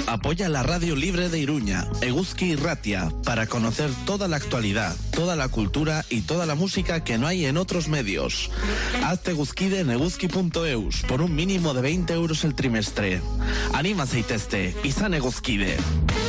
Apoya la radio libre de Iruña, Eguzki Irratia, para conocer toda la actualidad, toda la cultura y toda la música que no hay en otros medios. Hazte Eguzkide en eguzki.eus por un mínimo de 20 euros el trimestre. Anima zaitezte, izan Eguzkide.